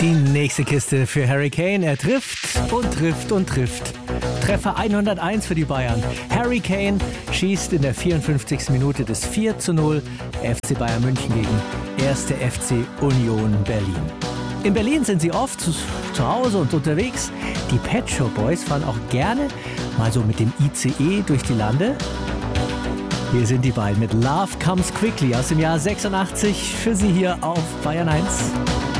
Die nächste Kiste für Harry Kane. Er trifft und trifft und trifft. Treffer 101 für die Bayern. Harry Kane schießt in der 54. Minute des 4:0 FC Bayern München gegen 1. FC Union Berlin. In Berlin sind sie oft zu Hause und unterwegs. Die Pet Shop Boys fahren auch gerne mal so mit dem ICE durch die Lande. Hier sind die beiden mit Love Comes Quickly aus dem Jahr 86 für Sie hier auf Bayern 1.